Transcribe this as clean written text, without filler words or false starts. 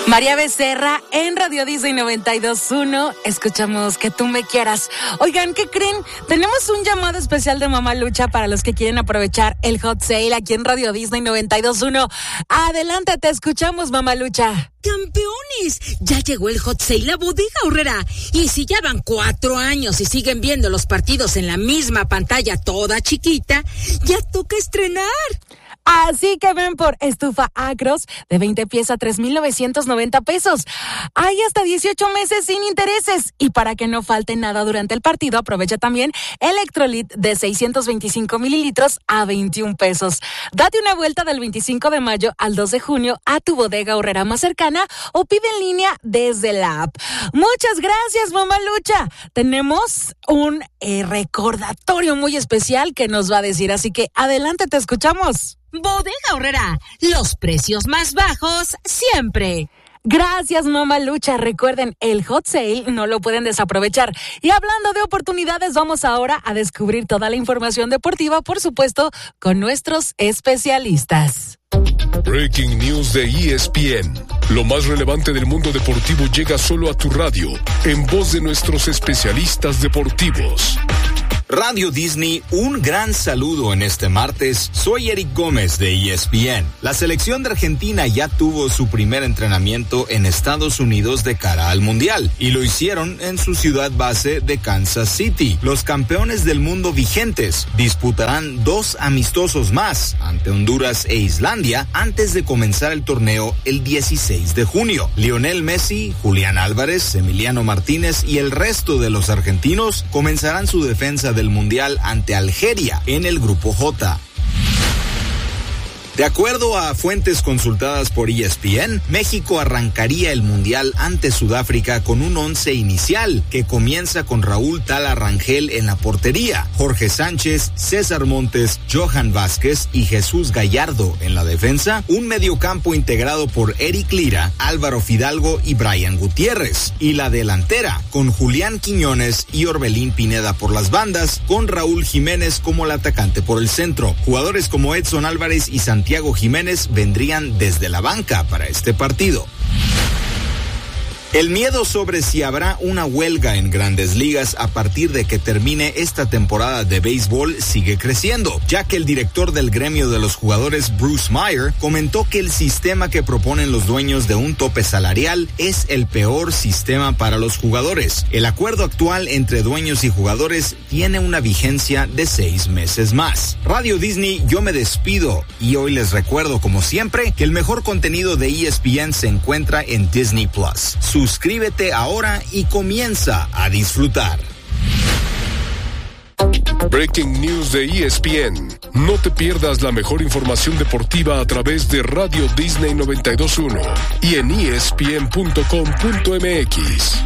María Becerra en Radio Disney 92.1. Escuchamos Que Tú Me Quieras. Oigan, ¿qué creen? Tenemos un llamado especial de Mamá Lucha para los que quieren aprovechar el hot sale aquí en Radio Disney 92.1. Adelante, te escuchamos, Mamá Lucha. ¡Campeones! Ya llegó el hot sale a Bodega Aurrera. Y si ya van 4 años y siguen viendo los partidos en la misma pantalla toda chiquita, ya toca estrenar. Así que ven por estufa Acros de 20 pies a 3,990 pesos. Hay hasta 18 meses sin intereses. Y para que no falte nada durante el partido, aprovecha también Electrolit de 625 mililitros a 21 pesos. Date una vuelta del 25 de mayo al 2 de junio a tu Bodega Aurrera más cercana o pide en línea desde la app. Muchas gracias, Mamá Lucha. Tenemos un recordatorio muy especial que nos va a decir, así que adelante, te escuchamos. Bodega Aurrera, los precios más bajos siempre. Gracias, Mamá Lucha. Recuerden, el hot sale no lo pueden desaprovechar. Y hablando de oportunidades, vamos ahora a descubrir toda la información deportiva, por supuesto, con nuestros especialistas. Breaking News de ESPN. Lo más relevante del mundo deportivo llega solo a tu radio, en voz de nuestros especialistas deportivos. Radio Disney, un gran saludo en este martes. Soy Eric Gómez de ESPN. La selección de Argentina ya tuvo su primer entrenamiento en Estados Unidos de cara al Mundial y lo hicieron en su ciudad base de Kansas City. Los campeones del mundo vigentes disputarán 2 amistosos más ante Honduras e Islandia antes de comenzar el torneo el 16 de junio. Lionel Messi, Julián Álvarez, Emiliano Martínez y el resto de los argentinos comenzarán su defensa del Mundial ante Algeria en el Grupo J. De acuerdo a fuentes consultadas por ESPN, México arrancaría el Mundial ante Sudáfrica con un 11 inicial que comienza con Raúl Tala Rangel en la portería, Jorge Sánchez, César Montes, Johan Vázquez y Jesús Gallardo en la defensa, un mediocampo integrado por Eric Lira, Álvaro Fidalgo y Brian Gutiérrez, y la delantera con Julián Quiñones y Orbelín Pineda por las bandas, con Raúl Jiménez como el atacante por el centro. Jugadores como Edson Álvarez y Santiago Jiménez vendrían desde la banca para este partido. El miedo sobre si habrá una huelga en Grandes Ligas a partir de que termine esta temporada de béisbol sigue creciendo, ya que el director del gremio de los jugadores, Bruce Meyer, comentó que el sistema que proponen los dueños de un tope salarial es el peor sistema para los jugadores. El acuerdo actual entre dueños y jugadores tiene una vigencia de 6 meses más. Radio Disney, yo me despido y hoy les recuerdo, como siempre, que el mejor contenido de ESPN se encuentra en Disney Plus. Suscríbete ahora y comienza a disfrutar. Breaking News de ESPN. No te pierdas la mejor información deportiva a través de Radio Disney 92.1 y en ESPN.com.mx.